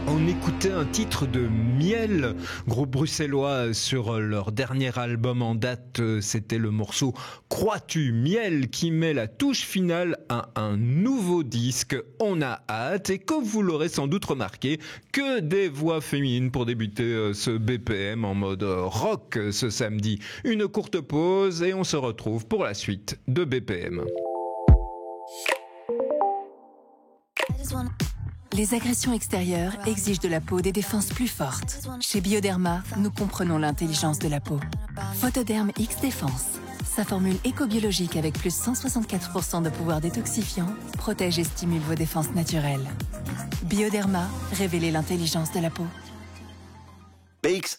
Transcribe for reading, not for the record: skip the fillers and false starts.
On écoutait un titre de Miel, groupe bruxellois, sur leur dernier album en date. C'était le morceau Crois-tu Miel qui met la touche finale à un nouveau disque. On a hâte, et comme vous l'aurez sans doute remarqué, que des voix féminines pour débuter ce BPM en mode rock ce samedi. Une courte pause et on se retrouve pour la suite de BPM. Les agressions extérieures exigent de la peau des défenses plus fortes. Chez Bioderma, nous comprenons l'intelligence de la peau. Photoderm X Défense. Sa formule éco-biologique avec plus 164% de pouvoir détoxifiant protège et stimule vos défenses naturelles. Bioderma, révélez l'intelligence de la peau. BX